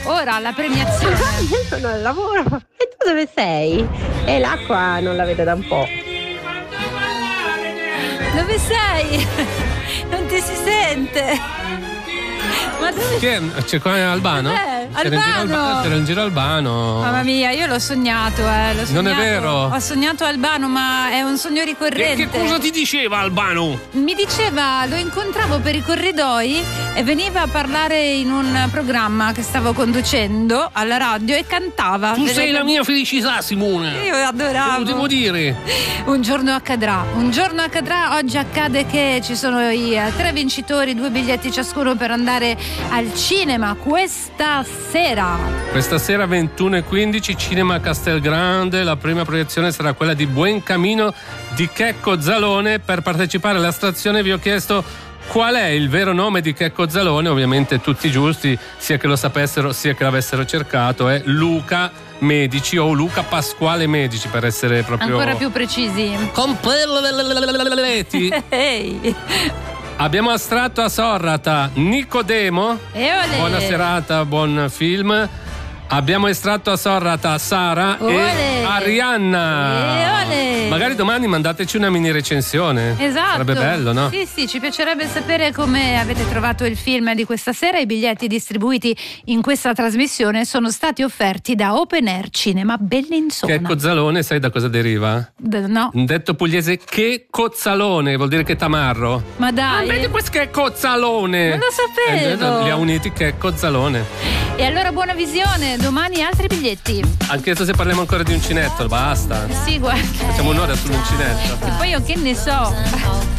ora la premiazione. Io sono al lavoro. E tu dove sei? E l'acqua non la vedo da un po'. Dove sei? Non ti si sente. Ma dove C'è qua Albano? Albano. C'era in giro Albano. Mamma mia, io l'ho sognato, Non è vero. Ho sognato Albano, ma è un sogno ricorrente. E che cosa ti diceva Albano? Mi diceva, lo incontravo per i corridoi e veniva a parlare in un programma che stavo conducendo alla radio e cantava. Tu sei la mia felicità, Simone. Io adoravo. Te lo devo dire. Un giorno accadrà. Oggi accade che ci sono i 3 vincitori, 2 biglietti ciascuno per andare al cinema questa sera. Questa sera 21:15 Cinema Castelgrande. La prima proiezione sarà quella di Buoncamino di Checco Zalone. Per partecipare alla stazione vi ho chiesto qual è il vero nome di Checco Zalone. Ovviamente tutti giusti, sia che lo sapessero sia che l'avessero cercato. È Luca Medici o Luca Pasquale Medici, per essere proprio ancora più precisi. Completti. Ehi. Abbiamo astratto a Sorrata Nicodemo. Buona serata, buon film. Abbiamo estratto a Sorrata Sara e Arianna. Magari domani mandateci una mini recensione. Esatto. Sarebbe bello, no? Sì, ci piacerebbe sapere come avete trovato il film di questa sera. I biglietti distribuiti in questa trasmissione sono stati offerti da Open Air Cinema Bellinzona. Che cozzalone, sai da cosa deriva? No. Un detto pugliese che cozzalone, vuol dire che tamarro. Ma dai. Vedi questo che è cozzalone. Non lo sapevo. Li ha uniti che è cozzalone. E allora buona visione. Domani altri biglietti. Anche se parliamo ancora di uncinetto, basta. Sì, guarda. Facciamo un'ora sull'uncinetto. E poi io che ne so.